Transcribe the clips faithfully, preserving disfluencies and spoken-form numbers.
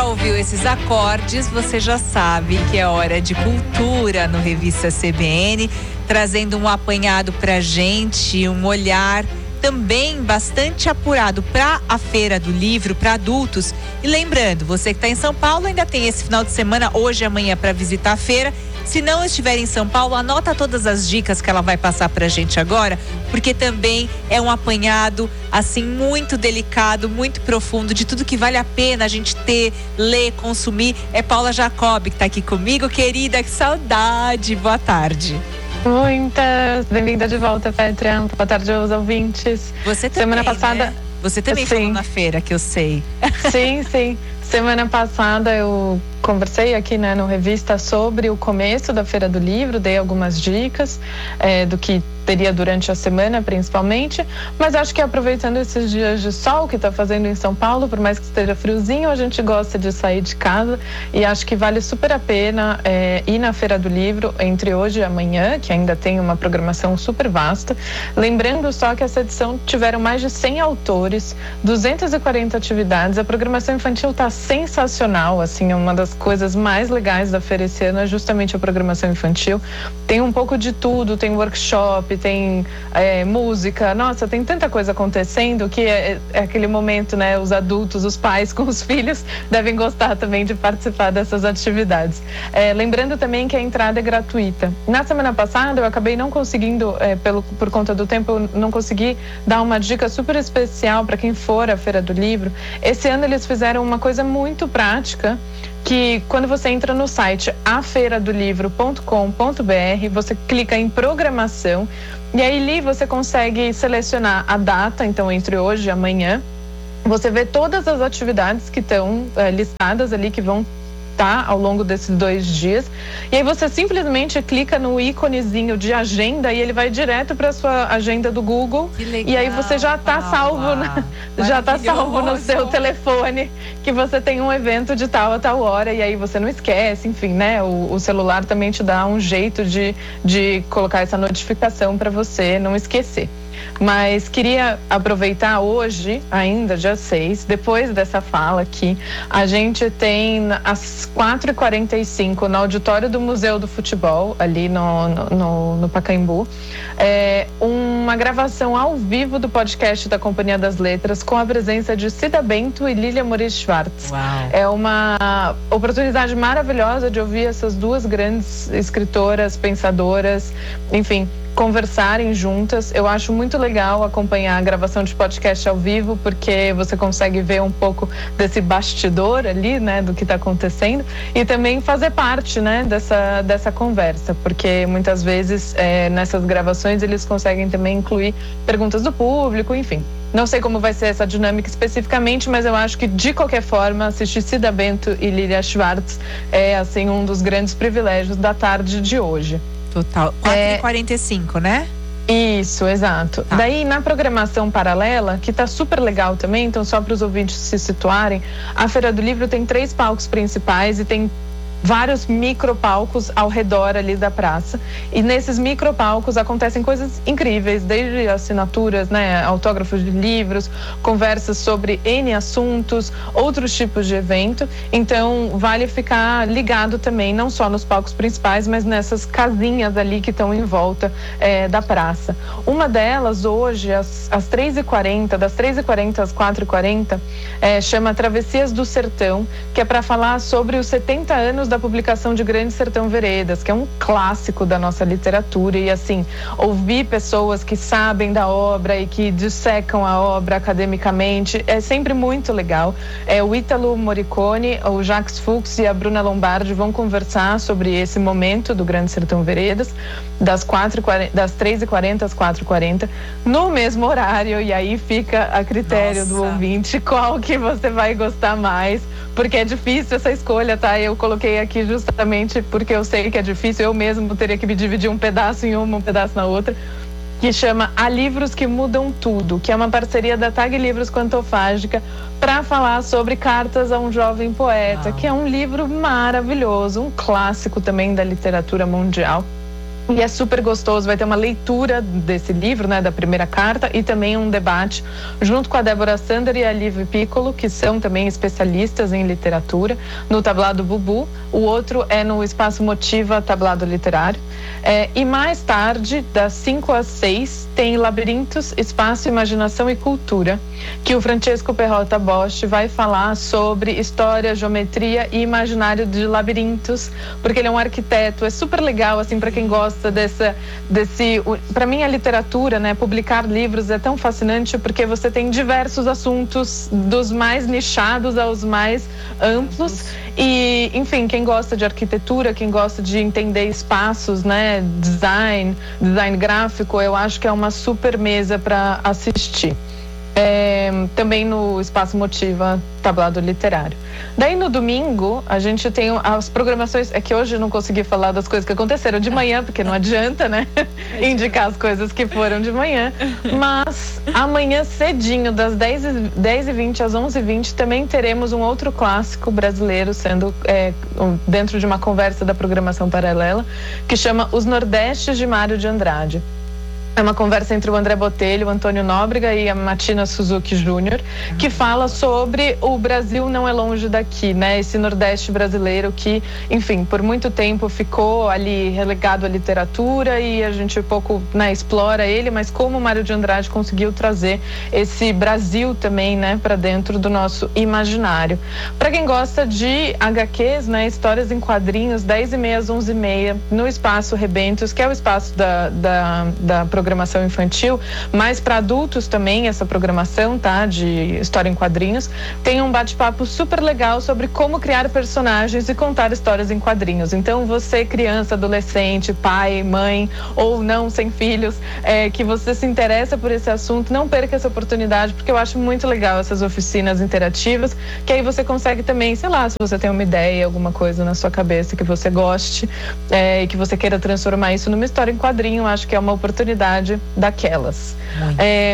ouviu esses acordes, você já sabe que é hora de cultura no Revista C B N, trazendo um apanhado pra gente, um olhar também bastante apurado para a Feira do Livro, para adultos. E lembrando, você que está em São Paulo ainda tem esse final de semana, hoje e amanhã, para visitar a feira. Se não estiver em São Paulo, anota todas as dicas que ela vai passar pra gente agora, porque também é um apanhado, assim, muito delicado, muito profundo, de tudo que vale a pena a gente ter, ler, consumir. É Paula Jacob que tá aqui comigo. Querida, que saudade. Boa tarde. Muitas. Bem-vinda de volta, Petra. Boa tarde aos ouvintes. Você também, Semana passada, né? Você também sim. falou na feira, que eu sei. Sim, sim. Semana passada eu conversei aqui, né, no Revista sobre o começo da Feira do Livro, dei algumas dicas é, do que teria durante a semana, principalmente, mas acho que aproveitando esses dias de sol que está fazendo em São Paulo, por mais que esteja friozinho, a gente gosta de sair de casa e acho que vale super a pena é, ir na Feira do Livro entre hoje e amanhã, que ainda tem uma programação super vasta. Lembrando só que essa edição tiveram mais de cem autores, duzentas e quarenta atividades, a programação infantil está sensacional, assim, é uma das coisas mais legais da feira esse ano é justamente a programação infantil. Tem um pouco de tudo, tem workshop, tem é, música, nossa, tem tanta coisa acontecendo que é, é aquele momento, né, os adultos, os pais com os filhos devem gostar também de participar dessas atividades. É, lembrando também que a entrada é gratuita. Na semana passada eu acabei não conseguindo, é, pelo, por conta do tempo, eu não consegui dar uma dica super especial para quem for à Feira do Livro. Esse ano eles fizeram uma coisa muito prática, que quando você entra no site a feira do livro ponto com ponto b r, você clica em programação e aí ali você consegue selecionar a data, então entre hoje e amanhã, você vê todas as atividades que estão é, listadas ali, que vão tá ao longo desses dois dias, e aí você simplesmente clica no íconezinho de agenda e ele vai direto para sua agenda do Google. Que legal, e aí você já tá salvo na, já tá salvo no seu telefone que você tem um evento de tal a tal hora, e aí você não esquece, enfim, né? O, o celular também te dá um jeito de, de colocar essa notificação para você não esquecer. Mas queria aproveitar hoje, ainda dia seis, depois dessa fala aqui, a gente tem às quatro e quarenta e cinco no auditório do Museu do Futebol, ali no, no, no, no Pacaembu, é, uma gravação ao vivo do podcast da Companhia das Letras com a presença de Cida Bento e Lília Moritz Schwartz. Uau. É uma oportunidade maravilhosa de ouvir essas duas grandes escritoras, pensadoras, enfim, conversarem juntas. Eu acho muito legal acompanhar a gravação de podcast ao vivo, porque você consegue ver um pouco desse bastidor ali, né, do que está acontecendo, e também fazer parte, né, dessa, dessa conversa, porque muitas vezes é, nessas gravações eles conseguem também incluir perguntas do público, enfim. Não sei como vai ser essa dinâmica especificamente, mas eu acho que, de qualquer forma, assistir Cida Bento e Lília Schwartz é, assim, um dos grandes privilégios da tarde de hoje. Total. quatro e quarenta e cinco, é... né? Isso, exato. Tá. Daí, na programação paralela, que tá super legal também, então só para os ouvintes se situarem, a Feira do Livro tem três palcos principais e tem vários micropalcos ao redor ali da praça, e nesses micropalcos acontecem coisas incríveis, desde assinaturas, né, autógrafos de livros, conversas sobre N assuntos, outros tipos de evento. Então vale ficar ligado também, não só nos palcos principais, mas nessas casinhas ali que estão em volta é, da praça. Uma delas hoje, às, às três e quarenta, das três e quarenta às quatro e quarenta, é, chama Travessias do Sertão, que é para falar sobre os setenta anos da publicação de Grande Sertão Veredas, que é um clássico da nossa literatura, e assim, ouvir pessoas que sabem da obra e que dissecam a obra academicamente é sempre muito legal. É, o Ítalo Morricone, o Jacques Fuchs e a Bruna Lombardi vão conversar sobre esse momento do Grande Sertão Veredas, das, quatro, das três e quarenta às quatro e quarenta, no mesmo horário, e aí fica a critério Nossa. do ouvinte qual que você vai gostar mais, porque é difícil essa escolha, tá? Eu coloquei aqui justamente porque eu sei que é difícil, eu mesmo teria que me dividir um pedaço em uma, um pedaço na outra, que chama Há Livros que Mudam Tudo, que é uma parceria da Tag Livros com a Antofágica para falar sobre Cartas a um Jovem Poeta, ah. que é um livro maravilhoso, um clássico também da literatura mundial. E é super gostoso, vai ter uma leitura desse livro, né, da primeira carta, e também um debate junto com a Débora Sander e a Liv Piccolo, que são também especialistas em literatura, no Tablado Bubu. O outro é no Espaço Motiva Tablado Literário. É, e mais tarde, das cinco às seis, tem Labirintos, Espaço, Imaginação e Cultura, que o Francesco Perrota Bosch vai falar sobre história, geometria e imaginário de labirintos, porque ele é um arquiteto. É super legal, assim, para quem gosta dessa, desse... Para mim, a literatura, né, publicar livros é tão fascinante porque você tem diversos assuntos, dos mais nichados aos mais amplos. E, enfim, quem gosta de arquitetura, quem gosta de entender espaços, né, design, design gráfico, eu acho que é uma super mesa para assistir. É, também no Espaço Motiva Tablado Literário. Daí no domingo a gente tem as programações. É que hoje eu não consegui falar das coisas que aconteceram de manhã, porque não adianta, né, indicar as coisas que foram de manhã. Mas amanhã cedinho, das dez e vinte às onze e vinte, também teremos um outro clássico brasileiro sendo é, dentro de uma conversa da programação paralela, que chama Os Nordestes de Mário de Andrade. É uma conversa entre o André Botelho, o Antônio Nóbrega e a Matina Suzuki Júnior, que fala sobre o Brasil não é longe daqui, né? Esse Nordeste brasileiro que, enfim, por muito tempo ficou ali relegado à literatura e a gente pouco, né, explora ele, mas como o Mário de Andrade conseguiu trazer esse Brasil também, né, para dentro do nosso imaginário. Para quem gosta de H Qs, né, histórias em quadrinhos, dez e meia às onze e meia, no Espaço Rebentos, que é o espaço da, da, da programação programação infantil, mas para adultos também essa programação, tá, de história em quadrinhos, tem um bate-papo super legal sobre como criar personagens e contar histórias em quadrinhos. Então você, criança, adolescente, pai, mãe ou não, sem filhos, é, que você se interessa por esse assunto, não perca essa oportunidade, porque eu acho muito legal essas oficinas interativas, que aí você consegue também, sei lá, se você tem uma ideia, alguma coisa na sua cabeça que você goste, é, e que você queira transformar isso numa história em quadrinho, acho que é uma oportunidade daquelas. É,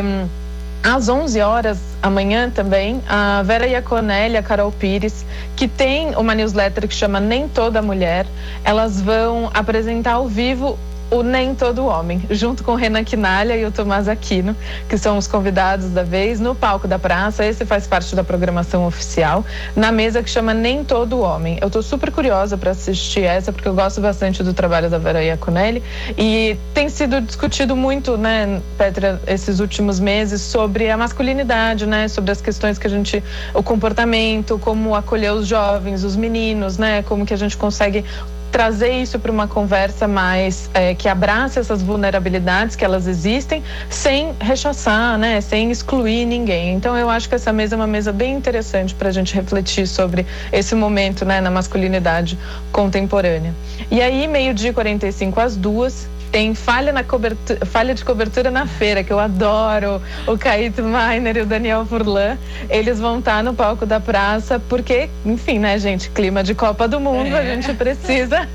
às onze horas amanhã também, a Vera Iaconelli e a Carol Pires, que tem uma newsletter que chama Nem Toda Mulher, elas vão apresentar ao vivo o Nem Todo Homem, junto com o Renan Quinalha e o Tomás Aquino, que são os convidados da vez, no palco da praça. Esse faz parte da programação oficial, na mesa que chama Nem Todo Homem. Eu tô super curiosa para assistir essa, porque eu gosto bastante do trabalho da Vera Iaconelli, e tem sido discutido muito, né, Petra, esses últimos meses, sobre a masculinidade, né, sobre as questões que a gente, o comportamento, como acolher os jovens, os meninos, né, como que a gente consegue trazer isso para uma conversa mais é, que abrace essas vulnerabilidades, que elas existem, sem rechaçar, né, sem excluir ninguém. Então eu acho que essa mesa é uma mesa bem interessante para a gente refletir sobre esse momento, né, na masculinidade contemporânea. E aí, meio-dia e quarenta e cinco às duas, tem falha, na cobertura, falha de cobertura na feira, que eu adoro, o Caíto Miner e o Daniel Furlan. Eles vão estar no palco da praça, porque, enfim, né, gente, clima de Copa do Mundo, é. A gente precisa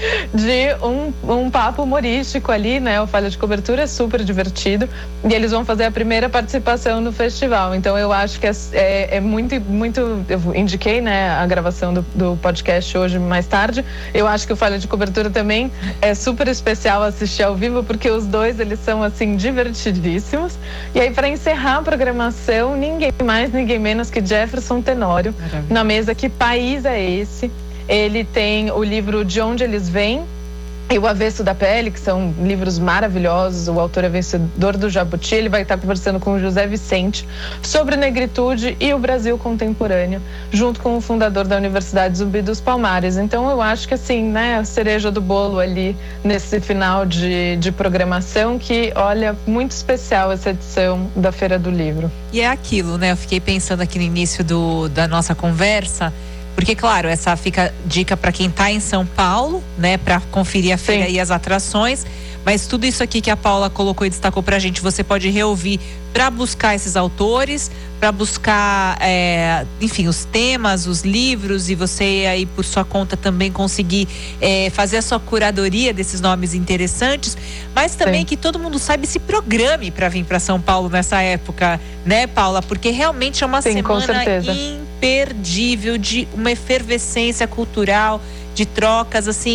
de um, um papo humorístico ali, né? O Falha de Cobertura é super divertido, e eles vão fazer a primeira participação no festival. Então eu acho que é, é, é muito, muito, eu indiquei, né, a gravação do, do podcast hoje mais tarde. Eu acho que o Falha de Cobertura também é super especial assistir ao vivo, porque os dois, eles são, assim, divertidíssimos. E aí, para encerrar a programação, ninguém mais, ninguém menos que Jefferson Tenório, Maravilha. Na mesa Que País é Esse? Ele tem o livro De Onde Eles Vêm e O Avesso da Pele, que são livros maravilhosos. O autor é vencedor do Jabuti. Ele vai estar conversando com o José Vicente sobre negritude e o Brasil contemporâneo, junto com o fundador da Universidade Zumbi dos Palmares. Então eu acho que, assim, né, a cereja do bolo ali nesse final de, de programação, que, olha, muito especial essa edição da Feira do Livro. E é aquilo, né? Eu fiquei pensando aqui no início do, da nossa conversa, porque, claro, essa fica dica para quem está em São Paulo, né, para conferir a feira Sim. e as atrações, mas tudo isso aqui que a Paula colocou e destacou para a gente, você pode reouvir para buscar esses autores, para buscar, é, enfim, os temas, os livros, e você aí por sua conta também conseguir é, fazer a sua curadoria desses nomes interessantes, mas também Sim. que todo mundo saiba e se programe para vir para São Paulo nessa época, né, Paula? Porque realmente é uma Sim, semana imperdível, de uma efervescência cultural, de trocas, assim,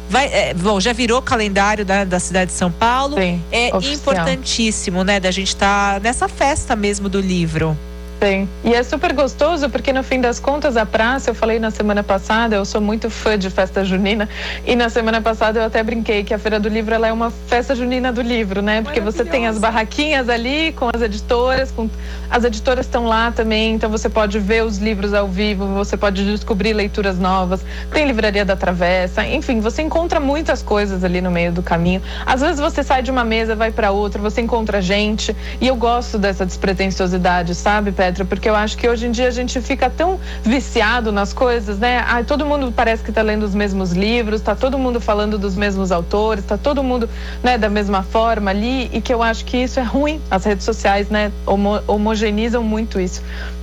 Vai, é, bom, já virou calendário da, da cidade de São Paulo. Sim, é oficial. Importantíssimo, né, da gente estar tá nessa festa mesmo do livro. Sim. E é super gostoso porque no fim das contas a praça, eu falei na semana passada, eu sou muito fã de festa junina, e na semana passada eu até brinquei que a Feira do Livro ela é uma festa junina do livro, né? Porque você tem as barraquinhas ali com as editoras, com... as editoras estão lá também, então você pode ver os livros ao vivo, você pode descobrir leituras novas, tem livraria da Travessa, enfim, você encontra muitas coisas ali no meio do caminho. Às vezes você sai de uma mesa, vai para outra, você encontra gente, e eu gosto dessa despretensiosidade, sabe, Petra? Porque eu acho que hoje em dia a gente fica tão viciado nas coisas, né? Ai, todo mundo parece que está lendo os mesmos livros, está todo mundo falando dos mesmos autores, está todo mundo, né, da mesma forma ali, e que eu acho que isso é ruim. As redes sociais, né, homo- homogeneizam muito isso.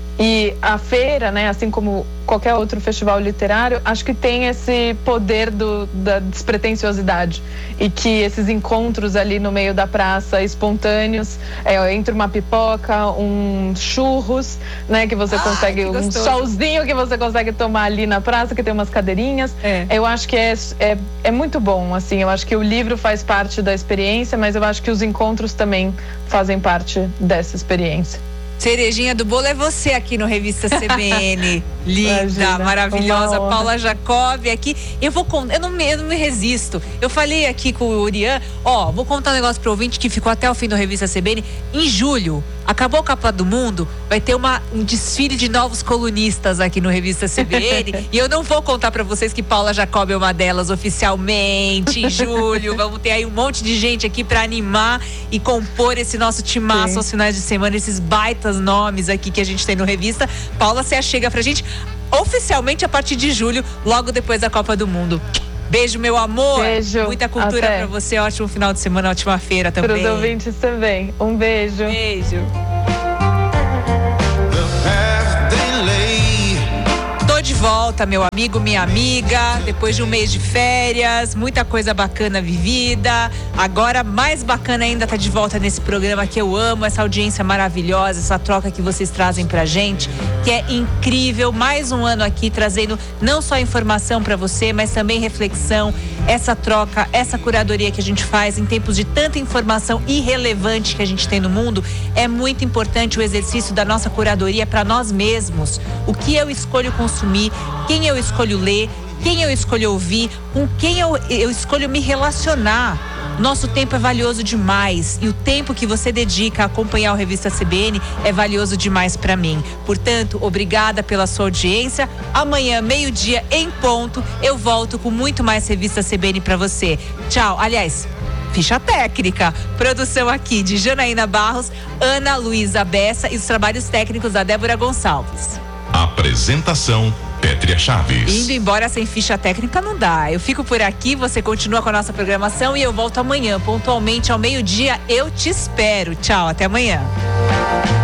E a feira, né, assim como qualquer outro festival literário, acho que tem esse poder do, da despretensiosidade. E que esses encontros ali no meio da praça, espontâneos, é, entre uma pipoca, um churros, né, que você ah, consegue, que um solzinho que você consegue tomar ali na praça, que tem umas cadeirinhas. É. Eu acho que é, é, é muito bom, assim, eu acho que o livro faz parte da experiência, mas eu acho que os encontros também fazem parte dessa experiência. Cerejinha do bolo é você aqui no Revista C B N. Linda, imagina, maravilhosa, Paula Jacob aqui. Eu vou contar, eu não, me, eu não me resisto. Eu falei aqui com o Urian, ó, vou contar um negócio pro ouvinte que ficou até o fim do Revista C B N. Em julho, acabou a Copa do Mundo, vai ter uma, um desfile de novos colunistas aqui no Revista C B N. E eu não vou contar pra vocês que Paula Jacob é uma delas oficialmente em julho. Vamos ter aí um monte de gente aqui pra animar e compor esse nosso timaço Sim. aos finais de semana, esses baitas nomes aqui que a gente tem no Revista. Paula, você chega pra gente oficialmente a partir de julho, logo depois da Copa do Mundo. Beijo, meu amor. Beijo. Muita cultura Até. Pra você. Ótimo final de semana, ótima feira também. Para os ouvintes também. Um beijo. Beijo. Tô de volta, meu amigo, minha amiga, depois de um mês de férias, muita coisa bacana vivida. Agora, mais bacana ainda tá de volta nesse programa que eu amo, essa audiência maravilhosa, essa troca que vocês trazem pra gente, que é incrível. Mais um ano aqui trazendo não só informação pra você, mas também reflexão, essa troca, essa curadoria que a gente faz em tempos de tanta informação irrelevante que a gente tem no mundo. É muito importante o exercício da nossa curadoria pra nós mesmos. O que eu escolho consumir, quem eu escolho ler, quem eu escolho ouvir, com quem eu, eu escolho me relacionar. Nosso tempo é valioso demais e o tempo que você dedica a acompanhar o Revista C B N é valioso demais para mim. Portanto, obrigada pela sua audiência. Amanhã, meio-dia em ponto, eu volto com muito mais Revista C B N para você. Tchau. Aliás, ficha técnica. Produção aqui de Janaína Barros, Ana Luísa Bessa e os trabalhos técnicos da Débora Gonçalves. Apresentação Pétria Chaves. Indo embora sem ficha técnica não dá. Eu fico por aqui, você continua com a nossa programação e eu volto amanhã, pontualmente ao meio-dia. Eu te espero. Tchau, até amanhã.